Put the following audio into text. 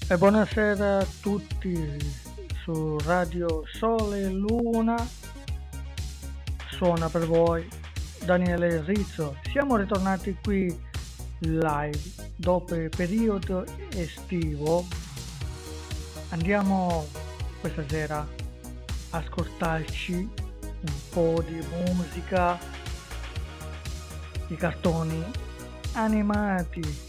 E buonasera a tutti su Radio Sole e Luna. Suona per voi Daniele Rizzo. Siamo ritornati qui live dopo il periodo estivo. Andiamo questa sera a ascoltarci un po' di musica, i cartoni animati